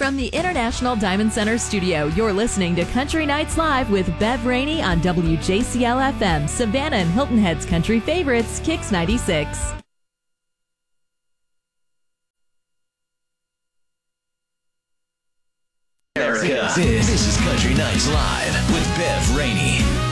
From the International Diamond Center studio, you're listening to Country Nights Live with Bev Rainey on WJCL FM, Savannah and Hilton Head's country favorites, Kicks 96. America. This is Country Nights Live with Bev Rainey.